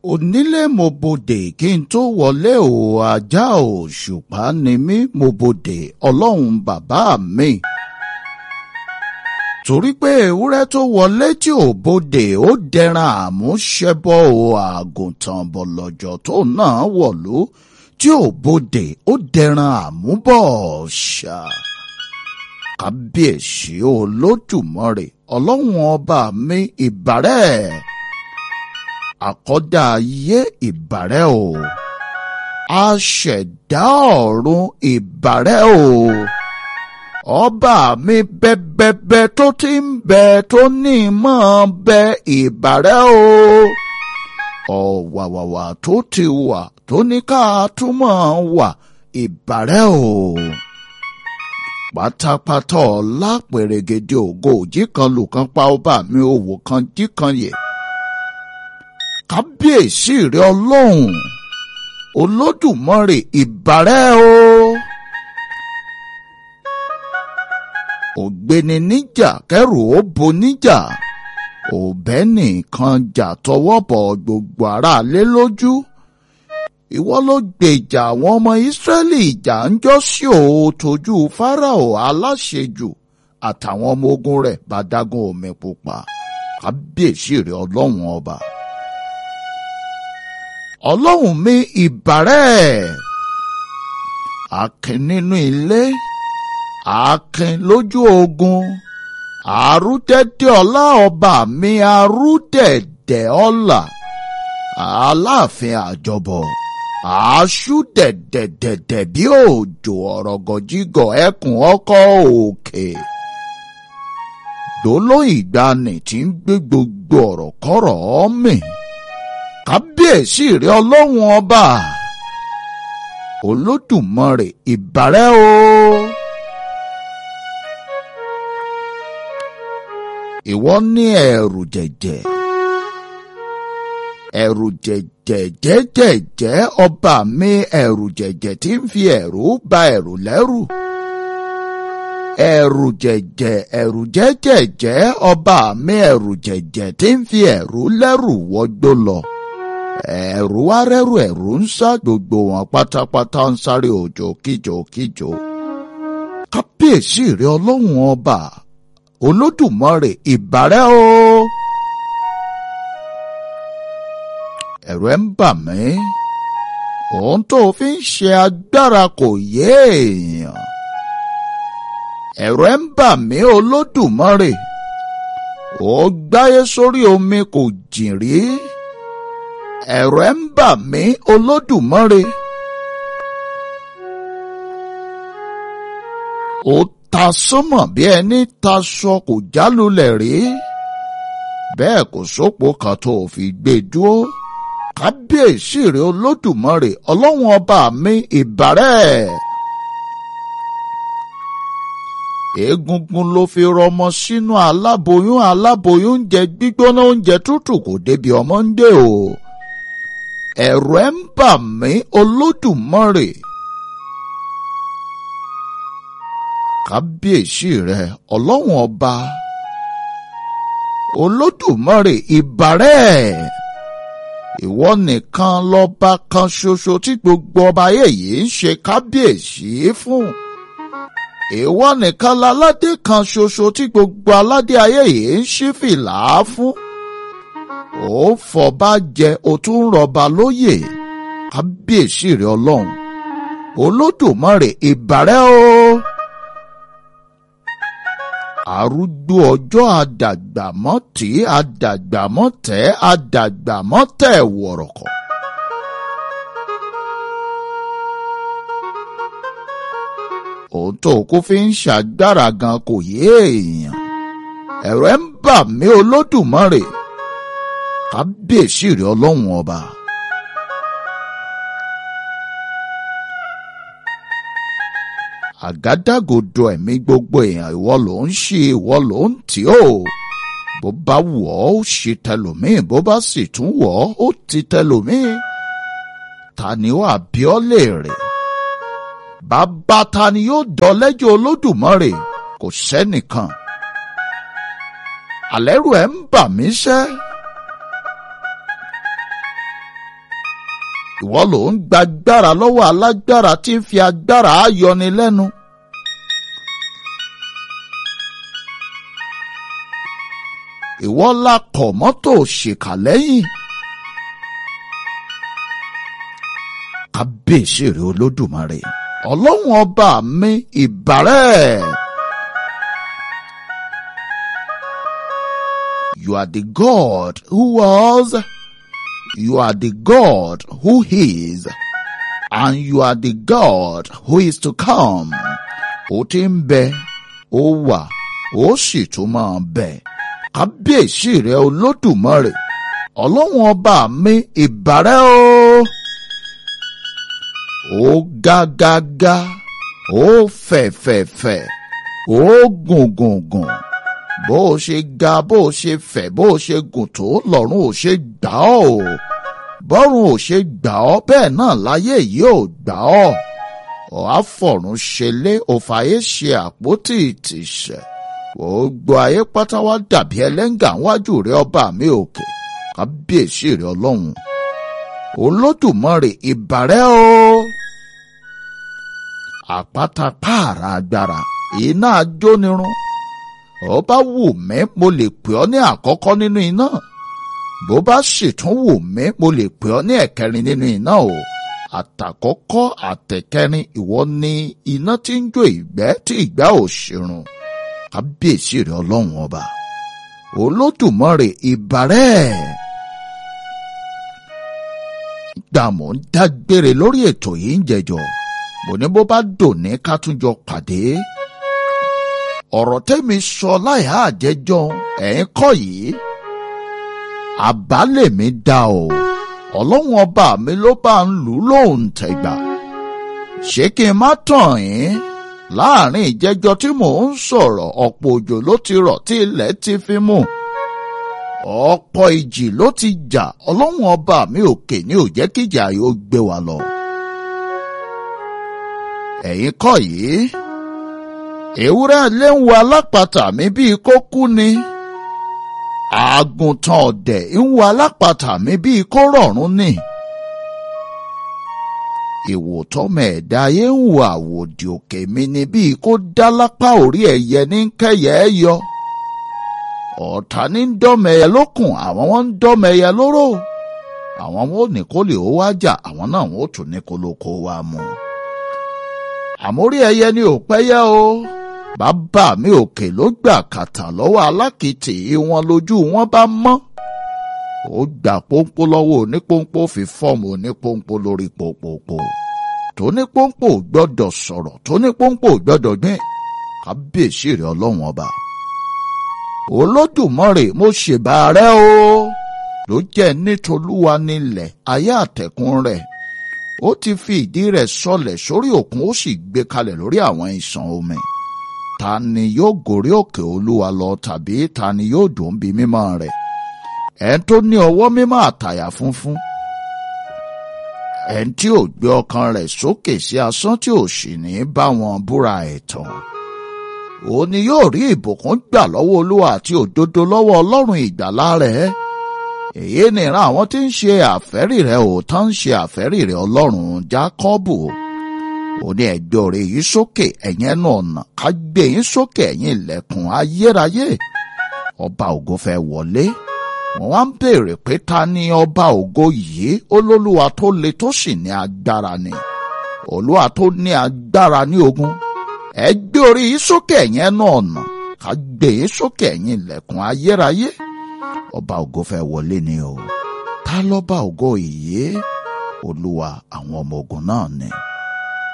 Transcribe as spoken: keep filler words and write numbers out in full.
onílé mo bodè kí n tó wọlé o ajá òṣùpá ni mí mo bodè ọlọ́run bàbá mi. torí pé ewúrẹ́ tó wọlé tí ò bodè ó dẹran àmúṣẹbọ o àgùntàn bọ̀lọ̀jọ̀ tó náà wọ̀lú tí ò bodè ó dẹran àmúbọ̀ ṣá. kábíyèsí olódùmarè ọlọ́run ọba mi ìbàrẹ̀. àkọ́dá ayé ìbàrẹ̀ o aṣẹ̀dá ọ̀run ìbàrẹ̀ o ọba mi bẹ́bẹ́bẹ́ tó ti ń bẹ tó ní mọ́ bẹ ìbàrẹ̀ o ọ̀wàwàwà tó ti wà tó ní ká túmọ̀ wà ìbàrẹ̀ o pátápátá ọlá pèrègèdè ògo òjì kan lù kan pa ọba mi òwò kan jí kan yẹ. kábíyèsí rẹ ọlọ́run olódùmarè ìbàrẹ̀ o. ògbéni níjà kẹrù ó bo níjà òbẹ́ nìkan jà tọwọ́ bọ̀ gbogbo aráalé lójú. ìwọ ló gbèjà àwọn ọmọ ìsírẹ́lì ìjà ń jọ́ sí o tójú fáráò aláṣejù àtàwọn ọmọ ogun rẹ̀ bá dágún omi pupa. kábíyèsí rẹ ọlọ́run ọba. ọlọ́run mi ìbàrẹ̀. akin nínú ilé akin lójú ogun àrúdẹ̀dẹ̀ ọlá ọba mi àrúdẹ̀dẹ̀ ọlá aláàfin àjọbọ àṣù dẹ̀dẹ̀dẹ̀dẹ̀ bí òjò ọ̀rọ̀gọ̀jígọ̀ ẹkùn ọkọ̀ òkè. gbólóhùn ìgbàanì tí ń gbé gbogbo ọ̀rọ̀ kọ́rọ̀ mì. kábíyèsí rẹ ọlọ́run ọba olódùmarè ìbàrẹ̀ o. ìwọ ní ẹ̀rù jẹ̀jẹ̀ ẹ̀rù jẹ̀jẹ̀ jẹ́jẹ̀jẹ́ ọba mi ẹ̀rù jẹ̀jẹ̀ tí ń fi ẹ̀rù ba ẹ̀rù lẹ́rù. ẹ̀rù jẹ̀jẹ̀ ẹ̀rù jẹ́jẹ̀jẹ́ ọba mi ẹ̀rù jẹ̀jẹ̀ tí ń fi ẹ̀rù lẹ́rù wọgbó lọ. ẹ̀rù wá rẹ́rù ẹ̀rù ń sá gbogbo wọn pátápátá ń sáré òjò kíjò kíjò. kábíyèsí rẹ ọlọ́run ọba olódùmarè ìbàrẹ̀ o. ẹ̀rù ẹ̀ ń bà mí ohun tó fi ń ṣe agbára kò yé èèyàn. ẹ̀rù ẹ̀ ń bà mí olódùmarè ó gbáyé sórí omi kò jìn rí. ẹ̀rù ẹ̀ ń bà mí olódùmarè ó ta sánmọ̀ bí ẹni taṣọ kò jálulẹ̀ rí. bẹ́ẹ̀ kò sópo kan tó fi gbé dúró. kábíyèsí rẹ olódùmarè ọlọ́run ọba mi ìbàrẹ̀. egungun ló fi rọmọ sínú aláboyún aláboyún oúnjẹ gbígbóná oúnjẹ tútù kò débi ọmọ ń dé o. ẹ̀rù ẹ̀ ń bà mí olódùmarè. kábíyèsí rẹ ọlọ́run ọba olódùmarè ìbàrẹ̀. ìwọ nìkan lọ́ba kan ṣoṣo tí gbogbo ọba ayé yìí ń ṣe kábíyèsí fún. ìwọ nìkan láládé kan ṣoṣo tí gbogbo aládé ayé yìí ń ṣí fìlà fún. ó fọba jẹ ó tún rọba lóyè. kábíyèsí rẹ ọlọ́run olódùmarè ìbàrẹ̀ o. arúgbó ọjọ́ àdàgbàmọ́tì àdàgbàmọ́tẹ́ àdàgbàmọ́tẹ́ wọ̀rọ̀kọ̀. òun tó kó fi ń ṣàgbára gan kò yé èèyàn. ẹ̀rù ẹ̀ ń bà mí olódùmarè. kábíyèsí rẹ ọlọ́run ọba. àgádágodo ẹ̀mí gbogbo èèyàn ìwọ ló ń ṣe ìwọ ló ń tì ó. bó bá wù ọ́ ó ṣe tẹlòmíì bó bá sì tún wù ọ́ ó ti tẹlòmíì. ta ni ó àbí ọ́ léèrè. bàbá ta ni yóò dọ́lẹ́jọ́ olódùmarè kò sẹ́nìkan. àlẹ́rù ẹ̀ ń bà mí ṣẹ́. ìwọ ló ń gbàgbára lọ́wọ́ alágbára tí ń fi agbára yọni lẹ́nu. ìwọ la kọ̀ mọ́tò ṣèkà lẹ́yìn. kábíyèsí rẹ olódùmarè ọlọ́run ọba mi ìbàrẹ̀. You are the God who was, you are the God who is, and you are the God who is to come. Ó ti ń bẹ, ó wà, ó sì tún máa bẹ. Kábíyèsí rẹ olódùmarè ọlọ́run ọba mi ìbàrẹ̀ o. Ó gágágá, ó fẹ̀fẹ̀fẹ̀, ó gùngùngùn. Bó o ṣe ga, bó o ṣe fẹ̀, bó o ṣe gùn tó lọ́run ò ṣe gbà ọ́ o. Bọ́run ò ṣe gbà ọ́ bẹ́ẹ̀ náà láyé yìí ò gbà ọ́. Ọ̀á fọ̀run ṣelé òfàyè ṣe àpótí ìtìsẹ̀. Gbogbo ayé pátá wá dàbí ẹlẹ́ngà wájú rẹ ọba mi òkè. Kábíyèsí rẹ ọlọ́run. Olódùmarè ìbàrẹ̀ o. Àpáta pààrà agbára, iná ajónirun. Ó bá wù mí mo lè pè ọ́ ní àkọ́kọ́ nínú iná. Bó bá sì tún wù mí mo lè pè ọ́ ní ẹ̀kẹrin nínú iná o. Àtàkọ́kọ́ àtẹ̀kẹrin ìwọ ni iná tí ń jó ìgbẹ́ tí ìgbẹ́ ò ṣerun. Kábíyèsí rẹ ọlọ́run ọba. Olódùmarè ìbàrẹ̀. Gbà mò ń dágbére lórí ètò yìí ń jẹjọ. Mo ní bó bá dòní ká tún jọ pàdé. Ọ̀rọ̀ tẹ́mi sọ láyà àjẹjọ́ ẹ̀yin kọ́ yìí. Àbálẹ̀ mi dá o. Ọlọ́run ọba mi ló bá ń lù lóhùn tẹ̀gbà. Ṣé kí n má tàn yín? Láàrin ìjẹjọ́ tí mò ń sọ̀rọ̀ ọ̀pọ̀ òjò ló ti rọ̀ tí ilẹ̀ ti fi mú. Ọ̀pọ̀ ìjì ló ti jà. Ọlọ́run ọba mi òkè ní ò jẹ́ kíjà yóò gbé wa lọ. Ẹ̀yin kọ́ yìí. Ewúrẹ́ ilé ń wo alápatà mi bíi kó kú ni. Àgùntàn ọ̀dẹ̀ ń wo alápatà mi bíi kó rọ̀rùn ni. Ìwòtọ́mọ ẹ̀dá ayé ń wo àwòdì òkè mi ni bíi kó dá lápá orí ẹyẹ ní kẹyẹ ẹ yọ. Ọ̀tá ní ń dọ́mọ ẹyẹ lókùn, àwọn wọn ń dọ́mọ ẹyẹ lóró. Àwọn wọn ò ní kó lè ó wá jà, àwọn náà wọn ò tún ní kó ló kó wá mú. Àmórí ẹyẹ ni ò pẹ́yẹ o. Bàbá mi òkè ló gbà kàtà lọ́wọ́ alákìtì wọn lójú wọn bá mọ́. Ó gbà pọ́npọ́ lọ́wọ́ onípọ́npọ́ fi fọ́ọ̀mù onípọ́npọ́ lórí pòpòpò. Tónípọ́npọ́ ò gbọ́dọ̀ sọ̀rọ̀, tónípọ́npọ́ ò gbọ́dọ̀ gbìn. Kábíyèsí rẹ ọlọ́run ọba. Olódùmarè mo ṣèbà rẹ o. Ló jẹ́ nítolúwa nílẹ̀ ayé àtẹ̀kùn rẹ̀. Ó ti fi ìdí rẹ̀ sọlẹ̀ sórí òkun ó sì gbé kalẹ̀ lórí àwọn ìṣàn omi. Ta ni yóò gòrí òkè olúwa lọ tàbí ta ni yóò dùn bí mímọ́ rẹ̀? Ẹni tó ní ọwọ́ mímọ́ àtàyà funfun. Ẹni tí ò gbé ọkàn rẹ̀ sókè sí asán tí ò sì ní bá wọn búra ẹ̀tàn. Òun ni yóò rí ìbùkún gbà lọ́wọ́ olúwa àti òdodo lọ́wọ́ ọlọ́run ìgbàlà rẹ̀. Èyí ni ìran àwọn tí ń ṣe àfẹ́rí rẹ̀ ò tán ń ṣe àfẹ́rí rẹ̀ ọlọ́run Jákọ́bù. Ó ní ẹ gbé orí yín sókè ẹ̀yin ẹnu ọ̀nà, ká gbé yín sókè ẹ̀yin ilẹ̀kùn ayérayé. Ọba ògo fẹ́ wọlé. Wọ́n wá ń béèrè pé ta ni ọba ògo yìí? Olólùwà tó le tó sì ní agbára ni. Olúwa tó ní agbára ní ogun. Ẹ gbé orí yín sókè ẹ̀yin ẹnu ọ̀nà, ká gbé yín sókè ẹ̀yin ilẹ̀kùn ayérayé. Ọba ògo fẹ́ wọlé ni o. Ta lọ́ba ògo yìí? Olúwa àwọn ọmọ ogun náà ni.